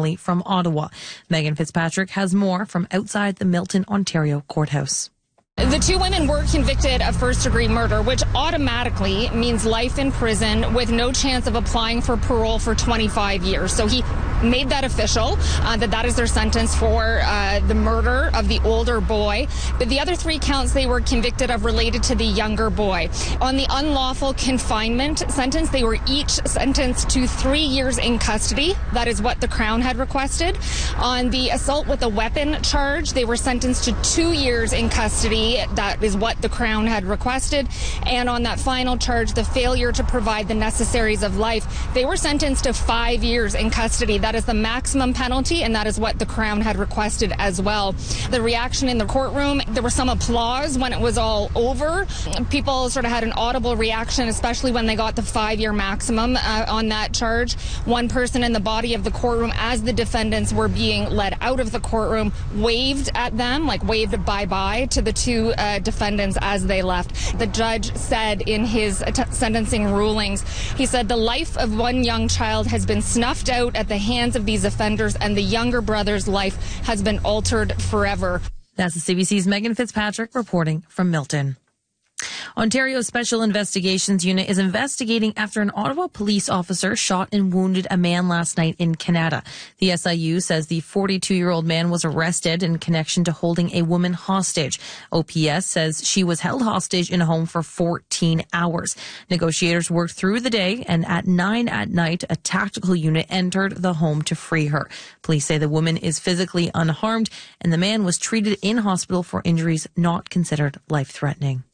early from Ottawa. Megan Fitzpatrick has more from outside the Milton, Ontario courthouse. The two women were convicted of first-degree murder, which automatically means life in prison with no chance of applying for parole for 25 years. So he made that official, that is their sentence for the murder of the older boy. But the other three counts they were convicted of related to the younger boy. On the unlawful confinement sentence, they were each sentenced to 3 years in custody. That is what the Crown had requested. On the assault with a weapon charge, they were sentenced to 2 years in custody. That is what the Crown had requested. And on that final charge, the failure to provide the necessaries of life, they were sentenced to 5 years in custody. That is the maximum penalty, and that is what the Crown had requested as well. The reaction in the courtroom, there was some applause when it was all over. People sort of had an audible reaction, especially when they got the 5-year maximum on that charge. One person in the body of the courtroom, as the defendants were being led out of the courtroom, waved at them, like waved bye-bye to the two defendants as they left. The judge said in his sentencing rulings, he said the life of one young child has been snuffed out at the hands of these offenders, and the younger brother's life has been altered forever. That's the CBC's Megan Fitzpatrick reporting from Milton. Ontario's Special Investigations Unit is investigating after an Ottawa police officer shot and wounded a man last night in Canada. The SIU says the 42-year-old man was arrested in connection to holding a woman hostage. OPS says she was held hostage in a home for 14 hours. Negotiators worked through the day, and at 9 at night, a tactical unit entered the home to free her. Police say the woman is physically unharmed, and the man was treated in hospital for injuries not considered life-threatening.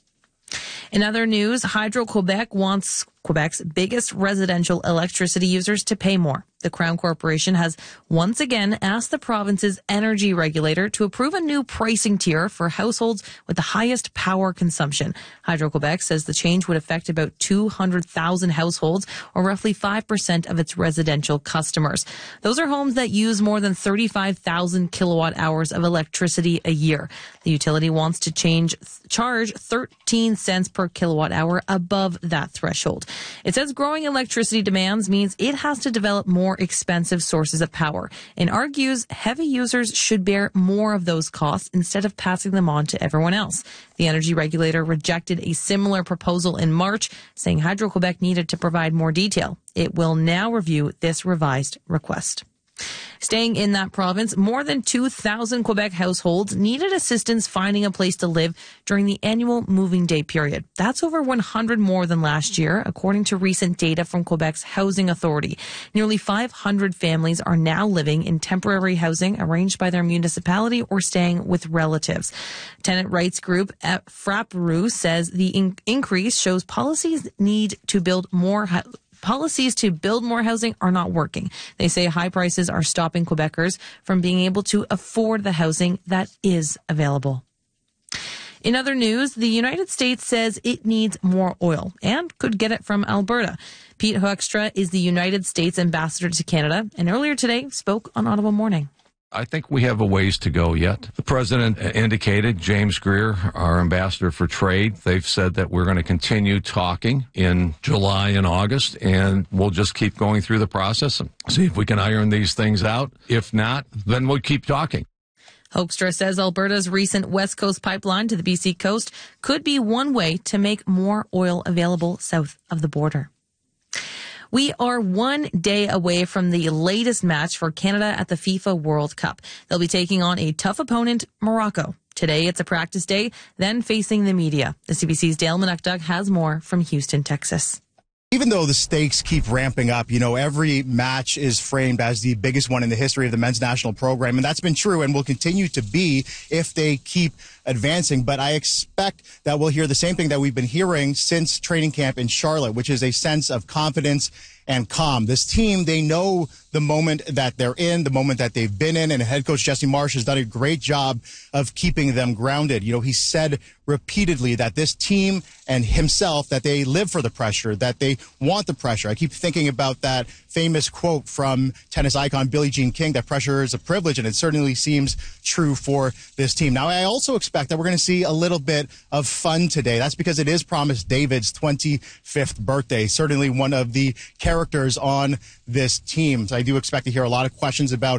In other news, Hydro-Quebec wants Quebec's biggest residential electricity users to pay more. The Crown Corporation has once again asked the province's energy regulator to approve a new pricing tier for households with the highest power consumption. Hydro-Quebec says the change would affect about 200,000 households, or roughly 5% of its residential customers. Those are homes that use more than 35,000 kilowatt hours of electricity a year. The utility wants to charge 13 cents per kilowatt hour above that threshold. It says growing electricity demands means it has to develop more expensive sources of power, and argues heavy users should bear more of those costs instead of passing them on to everyone else. The energy regulator rejected a similar proposal in March, saying Hydro-Quebec needed to provide more detail. It will now review this revised request. Staying in that province, more than 2,000 Quebec households needed assistance finding a place to live during the annual moving day period. That's over 100 more than last year, according to recent data from Quebec's Housing Authority. Nearly 500 families are now living in temporary housing arranged by their municipality or staying with relatives. Tenant rights group Frappru says the increase shows policies to build more housing are not working. They say high prices are stopping Quebecers from being able to afford the housing that is available. In other news, the United States says it needs more oil and could get it from Alberta. Pete Hoekstra is the United States ambassador to Canada, and earlier today spoke on Ottawa Morning. I think we have a ways to go yet. The president indicated, James Greer, our ambassador for trade, they've said that we're going to continue talking in July and August, and we'll just keep going through the process and see if we can iron these things out. If not, then we'll keep talking. Hoekstra says Alberta's recent West Coast pipeline to the BC coast could be one way to make more oil available south of the border. We are one day away from the latest match for Canada at the FIFA World Cup. They'll be taking on a tough opponent, Morocco. Today, it's a practice day, then facing the media. The CBC's Dale Manukdug has more from Houston, Texas. Even though the stakes keep ramping up, every match is framed as the biggest one in the history of the men's national program. And that's been true and will continue to be if they keep advancing. But I expect that we'll hear the same thing that we've been hearing since training camp in Charlotte, which is a sense of confidence and calm. This team, they know the moment that they're in, the moment that they've been in, and head coach Jesse Marsch has done a great job of keeping them grounded. He said repeatedly that this team and himself, that they live for the pressure, that they want the pressure. I keep thinking about that famous quote from tennis icon Billie Jean King, that pressure is a privilege, and it certainly seems true for this team. Now, I also expect that we're going to see a little bit of fun today. That's because it is Promise David's 25th birthday, certainly one of the characters on this team. So I do expect to hear a lot of questions about